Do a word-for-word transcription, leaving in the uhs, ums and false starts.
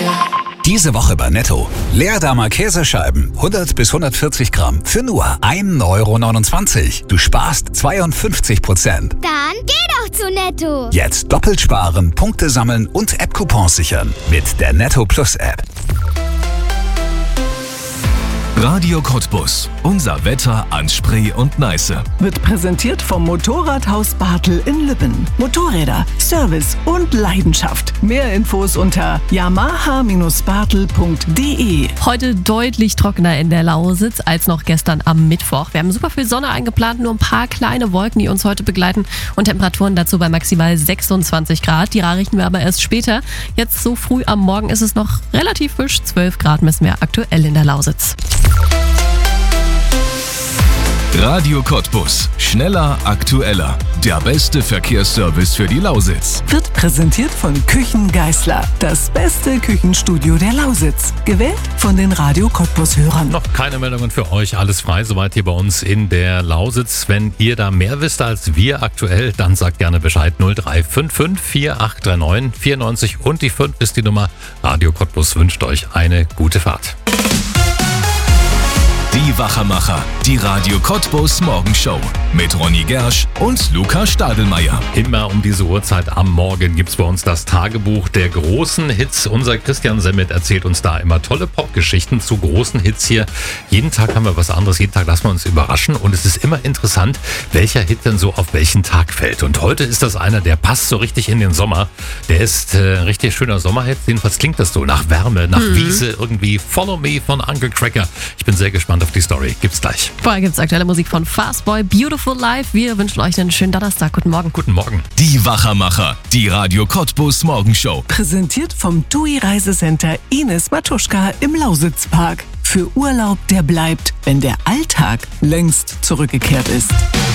Diese Woche bei Netto. Leerdammer Käsescheiben, hundert bis hundertvierzig Gramm, für nur ein Euro neunundzwanzig. Du sparst zweiundfünfzig Prozent. Dann geh doch zu Netto. Jetzt doppelt sparen, Punkte sammeln und App-Coupons sichern. Mit der Netto Plus App. Radio Cottbus. Unser Wetter an Spree und Neiße. Wird präsentiert vom Motorradhaus Bartel in Lübben. Motorräder, Service und Leidenschaft. Mehr Infos unter yamaha Bindestrich bartel punkt de. Heute deutlich trockener in der Lausitz als noch gestern am Mittwoch. Wir haben super viel Sonne eingeplant, nur ein paar kleine Wolken, die uns heute begleiten und Temperaturen dazu bei maximal sechsundzwanzig Grad. Die erreichen wir aber erst später. Jetzt so früh am Morgen ist es noch relativ frisch. zwölf Grad messen wir aktuell in der Lausitz. Radio Cottbus. Schneller, aktueller. Der beste Verkehrsservice für die Lausitz. Wird präsentiert von Küchen Geißler. Das beste Küchenstudio der Lausitz. Gewählt von den Radio Cottbus-Hörern. Noch keine Meldungen für euch. Alles frei soweit hier bei uns in der Lausitz. Wenn ihr da mehr wisst als wir aktuell, dann sagt gerne Bescheid. null drei fünf fünf vier acht drei neun vier neun und die fünf ist die Nummer. Radio Cottbus wünscht euch eine gute Fahrt. Die Wachermacher, die Radio Cottbus Morgenshow mit Ronny Gersch und Luca Stadelmeier. Immer um diese Uhrzeit am Morgen gibt's bei uns das Tagebuch der großen Hits. Unser Christian Semmet erzählt uns da immer tolle Popgeschichten zu großen Hits hier. Jeden Tag haben wir was anderes, jeden Tag lassen wir uns überraschen und es ist immer interessant, welcher Hit denn so auf welchen Tag fällt. Und heute ist das einer, der passt so richtig in den Sommer. Der ist äh, ein richtig schöner Sommerhit. Jedenfalls klingt das so nach Wärme, nach mhm. Wiese, irgendwie Follow Me von Uncle Cracker. Ich bin sehr gespannt auf die Story. Gibt's gleich. Vorher gibt's aktuelle Musik von Fastboy, Beautiful Life. Wir wünschen euch einen schönen Donnerstag. Guten Morgen. Guten Morgen. Die Wachermacher, die Radio Cottbus Morgenshow. Präsentiert vom T U I Reisecenter Ines Matuschka im Lausitzpark. Für Urlaub, der bleibt, wenn der Alltag längst zurückgekehrt ist.